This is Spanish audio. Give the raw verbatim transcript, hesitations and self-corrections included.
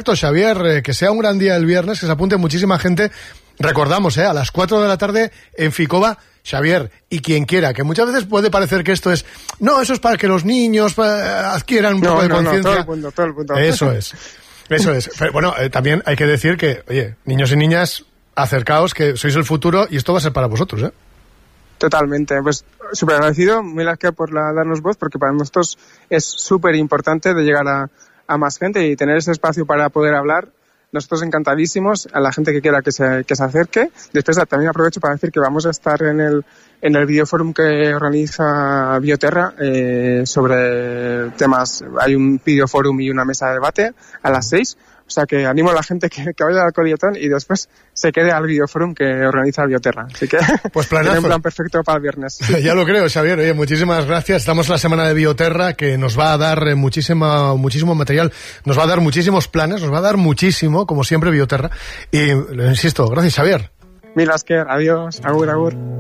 cierto, Xavier, eh, que sea un gran día el viernes, que se apunte muchísima gente. Recordamos, eh, a las cuatro de la tarde en Ficova, Xavier, y quien quiera, que muchas veces puede parecer que esto es, no, eso es para que los niños eh, adquieran un no, poco de no, conciencia. No, todo el mundo, todo el mundo. Eso es, eso es. Pero bueno, eh, también hay que decir que, oye, niños y niñas, acercaos, que sois el futuro y esto va a ser para vosotros, ¿eh? Totalmente, pues súper agradecido, mil gracias por la, darnos voz, porque para nosotros es súper importante de llegar a, a más gente y tener ese espacio para poder hablar. Nosotros encantadísimos, a la gente que quiera que se, que se acerque. Después también aprovecho para decir que vamos a estar en el, en el videoforum que organiza Bioterra eh, sobre temas, hay un videoforum y una mesa de debate a las seis. O sea que animo a la gente que, que vaya al Coriatón y después se quede al videoforum que organiza Bioterra. Así que pues planazo. Tiene un plan perfecto para el viernes. Ya lo creo, Xavier. Oye, muchísimas gracias. Estamos en la semana de Bioterra, que nos va a dar muchísima, muchísimo material, nos va a dar muchísimos planes, nos va a dar muchísimo, como siempre, Bioterra. Y lo insisto, gracias, Xavier. Mil asker, adiós, agur, agur.